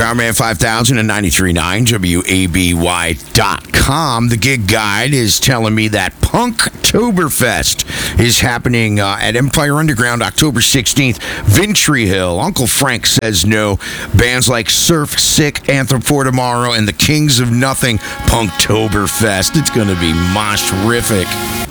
Powerman 5000 and 93.9 WABY.com. The gig guide is telling me that Punktoberfest is happening at Empire Underground October 16th. Vintry Hill. Uncle Frank says no. Bands like Surf, Sick, Anthem for Tomorrow, and the Kings of Nothing. Punktoberfest. It's going to be mosh-rific.